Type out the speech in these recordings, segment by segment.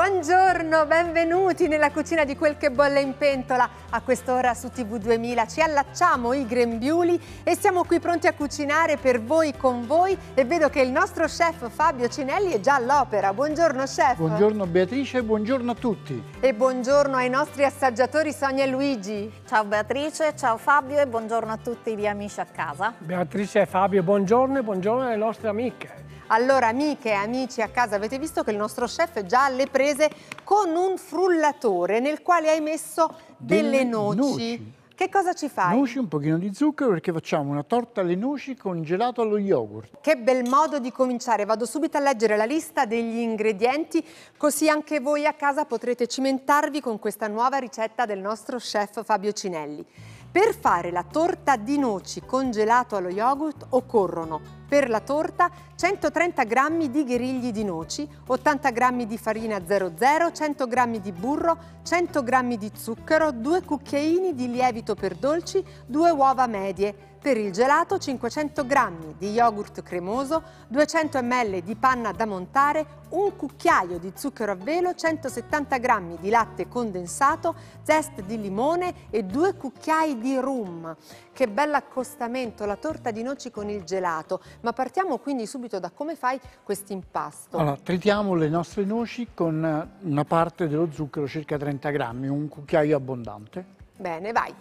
Buongiorno, benvenuti nella cucina di Quel che bolle in pentola. A quest'ora su TV 2000 ci allacciamo i grembiuli e siamo qui pronti a cucinare per voi, con voi, e vedo che il nostro chef Fabio Cinelli è già all'opera. Buongiorno chef. Buongiorno Beatrice, buongiorno a tutti. E buongiorno ai nostri assaggiatori Sonia e Luigi. Ciao Beatrice, ciao Fabio e buongiorno a tutti gli amici a casa. Beatrice e Fabio, buongiorno e buongiorno alle nostre amiche. Allora, amiche e amici a casa, avete visto che il nostro chef è già alle prese con un frullatore nel quale hai messo delle noci. Che cosa ci fai? Noci, un pochino di zucchero, perché facciamo una torta alle noci con gelato allo yogurt. Che bel modo di cominciare. Vado subito a leggere la lista degli ingredienti, così anche voi a casa potrete cimentarvi con questa nuova ricetta del nostro chef Fabio Cinelli. Per fare la torta di noci con gelato allo yogurt occorrono per la torta 130 g di gherigli di noci, 80 g di farina 00, 100 g di burro, 100 g di zucchero, 2 cucchiaini di lievito per dolci, 2 uova medie. Per il gelato 500 g di yogurt cremoso, 200 ml di panna da montare, un cucchiaio di zucchero a velo, 170 g di latte condensato, zest di limone e 2 cucchiai di rum. Che bell'accostamento, la torta di noci con il gelato. Ma partiamo quindi subito da come fai questo impasto. Allora, tritiamo le nostre noci con una parte dello zucchero, circa 30 grammi, un cucchiaio abbondante. Bene, vai.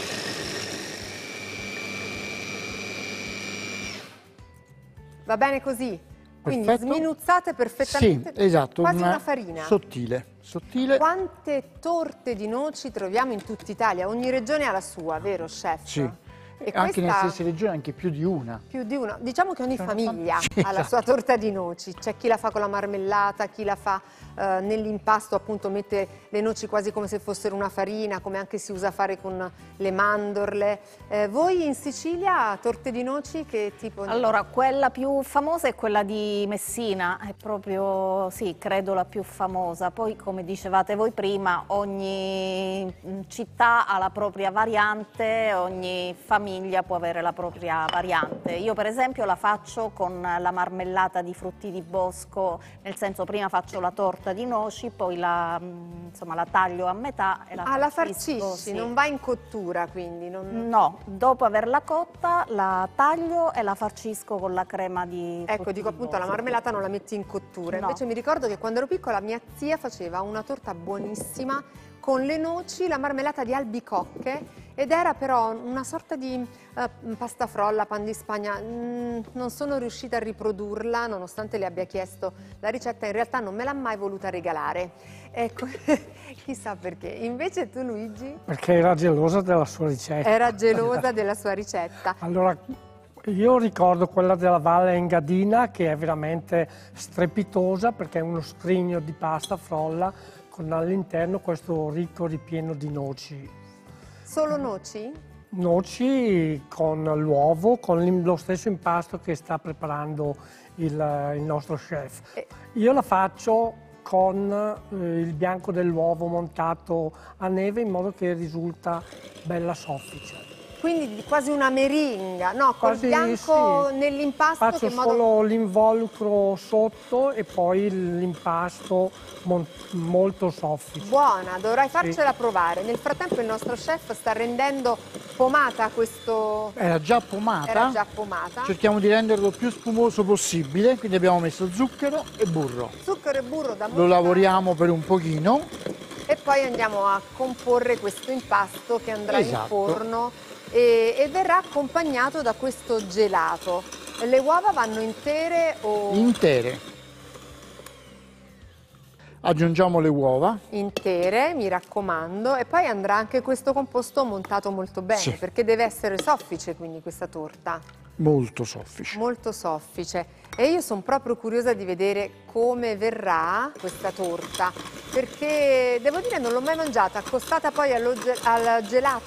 Va bene così? Quindi Perfetto. Sminuzzate perfettamente. Sì, esatto, quasi una farina. Sottile. Quante torte di noci troviamo in tutta Italia? Ogni regione ha la sua, vero chef? Sì. E anche nelle questa... stesse regioni, anche più di una. Più di una. Diciamo che ogni famiglia sì, ha la sua torta di noci. C'è chi la fa con la marmellata, chi la fa nell'impasto, appunto mette le noci quasi come se fossero una farina, come anche si usa fare con le mandorle. Voi in Sicilia, torte di noci, che tipo? Allora, quella più famosa è quella di Messina, è proprio, sì, credo la più famosa. Poi, come dicevate voi prima, ogni città ha la propria variante, ogni famiglia può avere la propria variante. Io per esempio la faccio con la marmellata di frutti di bosco, nel senso prima faccio la torta di noci, poi la taglio a metà e la farcisci, sì. non va in cottura quindi? No, dopo averla cotta la taglio e la farcisco con la crema di Ecco, dico appunto, la marmellata non la metti in cottura. No. Invece mi ricordo che quando ero piccola mia zia faceva una torta buonissima con le noci, la marmellata di albicocche, ed era però una sorta di pasta frolla, pan di Spagna. Non sono riuscita a riprodurla, nonostante le abbia chiesto la ricetta, in realtà non me l'ha mai voluta regalare. Ecco, chissà perché. Invece tu, Luigi? Perché era gelosa della sua ricetta. Era gelosa della sua ricetta. Allora, io ricordo quella della Valle Engadina, che è veramente strepitosa perché è uno scrigno di pasta frolla con all'interno questo ricco ripieno di noci. Solo noci? Noci con l'uovo, con lo stesso impasto che sta preparando il nostro chef. Io la faccio con il bianco dell'uovo montato a neve in modo che risulta bella soffice. Quindi quasi una meringa, no? Col bianco sì. nell'impasto. Faccio solo l'involucro sotto e poi l'impasto molto soffice. Buona, dovrai farcela provare. Nel frattempo il nostro chef sta rendendo pomata questo... Era già pomata. Era già pomata. Cerchiamo di renderlo più spumoso possibile, quindi abbiamo messo zucchero e burro. Zucchero e burro da montare. Lo lavoriamo per un pochino. E poi andiamo a comporre questo impasto che andrà in forno e verrà accompagnato da questo gelato. Le uova vanno intere o... Intere. Aggiungiamo le uova. Intere, mi raccomando, e poi andrà anche questo composto montato molto bene, Sì. perché deve essere soffice quindi questa torta. Molto soffice. Molto soffice. E io sono proprio curiosa di vedere come verrà questa torta, perché devo dire non l'ho mai mangiata, accostata poi al gelato